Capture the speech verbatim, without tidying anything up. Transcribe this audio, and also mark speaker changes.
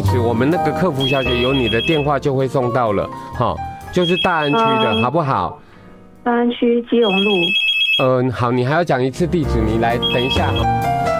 Speaker 1: 地址，我们那个客服小姐有你的电话就会送到了，哈，就是大安区的，嗯、好不好？
Speaker 2: 大安区基隆路。
Speaker 1: 嗯、呃，好，你还要讲一次地址，你来等一下哈。